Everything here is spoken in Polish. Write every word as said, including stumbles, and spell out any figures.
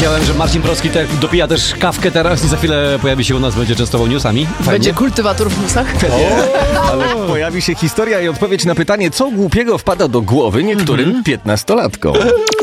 Widziałem, że Marcin Proski te, dopija też kawkę teraz i za chwilę pojawi się u nas, będzie częstował newsami. Fajnie. Będzie kultywator w newsach? Ale pojawi się historia i odpowiedź na pytanie, co głupiego wpada do głowy niektórym piętnastolatkom.